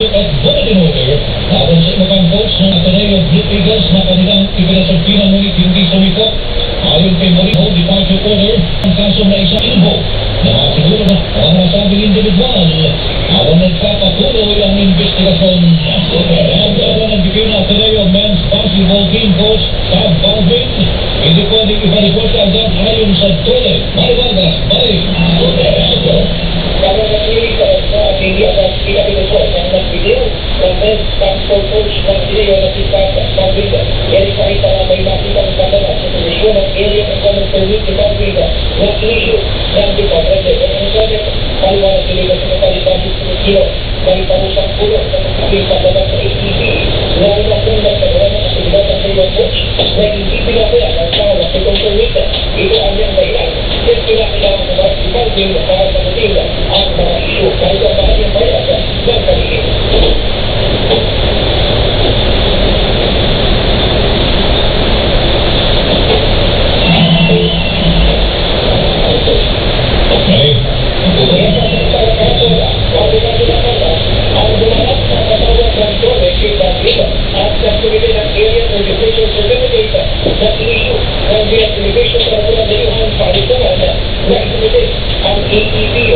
at bulletin order aron sa ibang coach ng Ateneo Blue Eagles na kanilang ipinasabihan ngunit hindi sumiko. Ayon kay Morino, departure order ang kaso na isang info na siguro na ang nasabing individual habang nagpapatuloy ang investigasyon. Ang nagbigay na Ateneo men's basketball team coach Tab Balvin, hindi pwedeng ipareport agad ayon sa tole. Maliwagas, balik. Kalau nanti tinggi atas tidak dibuat dengan video dan transport coach dan video yang kita publik dari kita ramai masih pada situation of area and common service kita juga dan isu yang kita berada dan saja kalau ada kita sekali bagi video dari parusan pulau seperti kita dapat ATV lalu langsung dapat berada di dalam video coach dan ini tidak boleh kalau kita service itu ada yang baik dan tidak membuat kita juga para penting ang mga isu kahit ang mga yung bayan ng kaligid. At sa pagkakita ng area registration certificate na issue ng reactivation para pula dayuhan palitungan na na-implement ang AEP